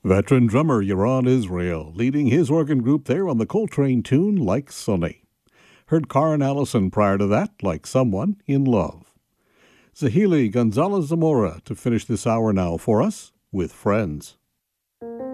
Veteran drummer Yaron Israel leading his organ group there on the Coltrane tune Like Sunny. Heard Karen Allison prior to that, Like Someone in Love. Zahili Gonzalez Zamora to finish this hour now for us with Friends.